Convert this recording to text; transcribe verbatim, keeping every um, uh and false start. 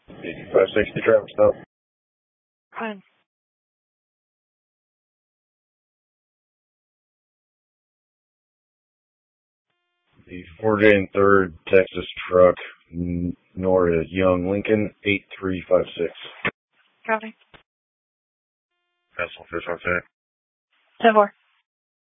five sixty traffic stop. Fine. The four J and third Texas truck, north of Young Lincoln, eight three five six. Copy. Vessel fish on set. ten four.